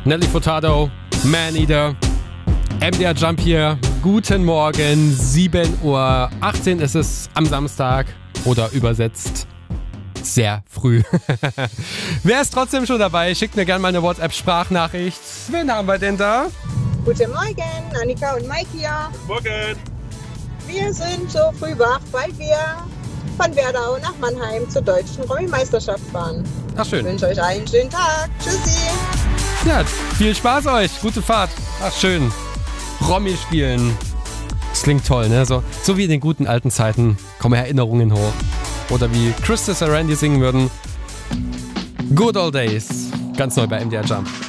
Nelly Furtado, Maneater, MDR Jump hier. Guten Morgen, 7:18 Uhr ist es am Samstag oder übersetzt sehr früh. Wer ist trotzdem schon dabei? Schickt mir gerne mal eine WhatsApp-Sprachnachricht. Wen haben wir denn da? Guten Morgen, Annika und Mike hier. Guten Morgen. Wir sind so früh wach, weil wir von Werdau nach Mannheim zur deutschen Romy-Meisterschaft fahren. Ach schön. Ich wünsche euch einen schönen Tag. Tschüssi. Ja, viel Spaß euch. Gute Fahrt. Ach schön. Romy spielen. Das klingt toll, ne? So wie in den guten alten Zeiten kommen Erinnerungen hoch. Oder wie Chris und Randy singen würden. Good Old Days. Ganz neu bei MDR Jump.